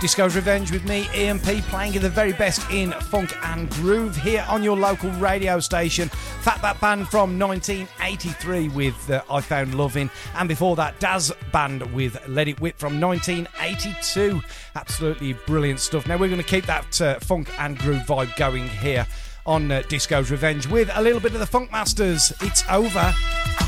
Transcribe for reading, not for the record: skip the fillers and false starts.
Disco's Revenge with me, Ian P, playing you the very best in funk and groove here on your local radio station. Fatback Band from 1983 with I Found Lovin', and before that Daz Band with Let It Whip from 1982. Absolutely brilliant stuff. Now we're going to keep that funk and groove vibe going here on Disco's Revenge with a little bit of the Funk Masters. It's over.